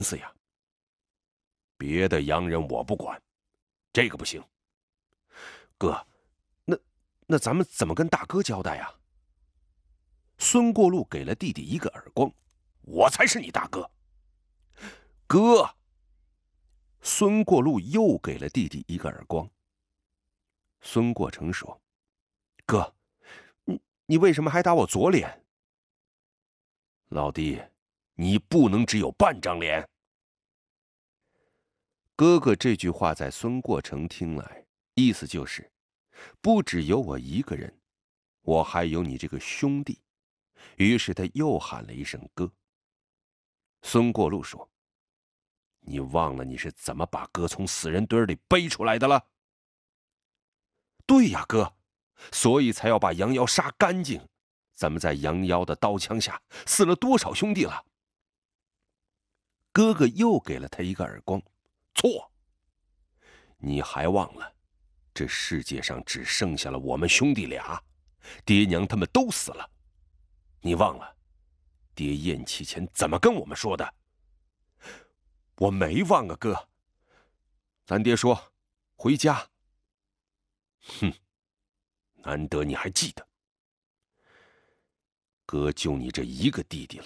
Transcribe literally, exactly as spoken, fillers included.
思呀。别的洋人我不管，这个不行。哥，那那咱们怎么跟大哥交代呀？孙过路给了弟弟一个耳光，我才是你大哥。哥，孙过路又给了弟弟一个耳光。孙过成说：“哥，你你为什么还打我左脸？”老弟，你不能只有半张脸。哥哥这句话在孙过成听来，意思就是，不只有我一个人，我还有你这个兄弟。于是他又喊了一声哥。孙过路说：“你忘了你是怎么把哥从死人堆里背出来的了？”对呀，哥，所以才要把杨妖杀干净。咱们在杨妖的刀枪下死了多少兄弟了？哥哥又给了他一个耳光。错，你还忘了，这世界上只剩下了我们兄弟俩，爹娘他们都死了。你忘了，爹咽气前怎么跟我们说的？我没忘啊，哥。咱爹说，回家。哼，难得你还记得。哥就你这一个弟弟了，